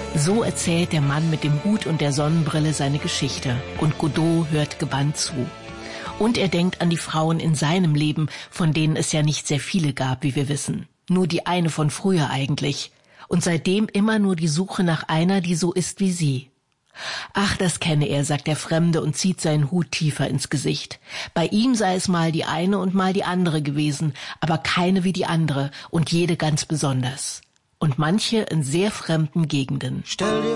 So erzählt der Mann mit dem Hut und der Sonnenbrille seine Geschichte. Und Godot hört gebannt zu. Und er denkt an die Frauen in seinem Leben, von denen es ja nicht sehr viele gab, wie wir wissen. Nur die eine von früher eigentlich. Und seitdem immer nur die Suche nach einer, die so ist wie sie. Ach, das kenne er, sagt der Fremde und zieht seinen Hut tiefer ins Gesicht. Bei ihm sei es mal die eine und mal die andere gewesen, aber keine wie die andere und jede ganz besonders. Und manche in sehr fremden Gegenden. Stell dir